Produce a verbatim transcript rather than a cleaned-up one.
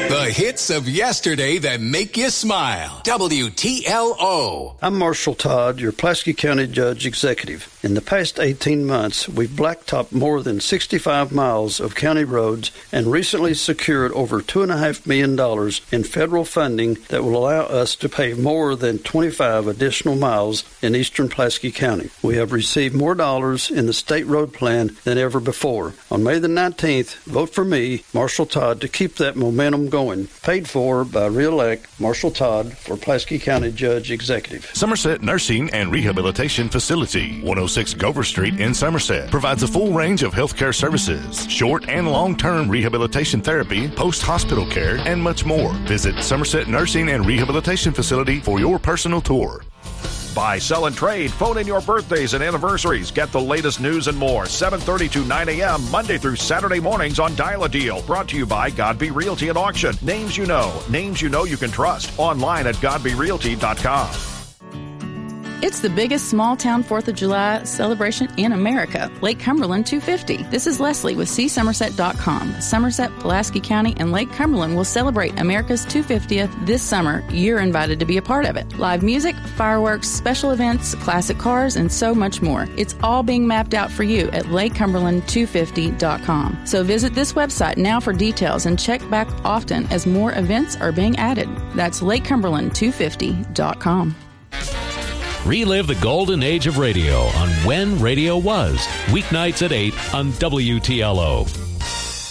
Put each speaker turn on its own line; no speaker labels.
The hits of yesterday that make you smile. W T L O.
I'm Marshall Todd, your Pulaski County Judge Executive. In the past eighteen months, we've blacktopped more than sixty-five miles of county roads and recently secured over two point five million dollars in federal funding that will allow us to pave more than twenty-five additional miles in eastern Pulaski County. We have received more dollars in the state road plan than ever before. On May the nineteenth, vote for me, Marshall Todd, to keep that momentum going. Paid for by Re-elect Marshall Todd for Pulaski County Judge Executive.
Somerset Nursing and Rehabilitation Facility, one oh six Gover Street in Somerset, provides a full range of healthcare services, short and long-term rehabilitation therapy, post-hospital care, and much more. Visit Somerset Nursing and Rehabilitation Facility for your personal tour.
Buy, sell, and trade. Phone in your birthdays and anniversaries. Get the latest news and more. seven thirty to nine a.m. Monday through Saturday mornings on Dial-A-Deal. Brought to you by Godby Realty and Auction. Names you know. Names you know you can trust. Online at godby realty dot com.
It's the biggest small-town fourth of July celebration in America, Lake Cumberland two fifty. This is Leslie with see somerset dot com. Somerset, Pulaski County, and Lake Cumberland will celebrate America's two hundred fiftieth this summer. You're invited to be a part of it. Live music, fireworks, special events, classic cars, and so much more. It's all being mapped out for you at lake cumberland two fifty dot com. So visit this website now for details and check back often as more events are being added. That's lake cumberland two fifty dot com.
Relive the golden age of radio on When Radio Was, weeknights at eight on W T L O.